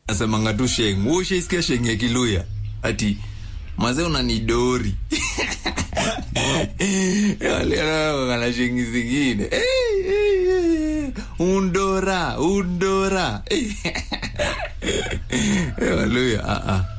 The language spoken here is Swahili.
Asema ngatu sheng. Mwisho isikia sheng ya Kiluya. Ati maze unanidori. Wale wana sheng zingine. Undora. Hallelujah.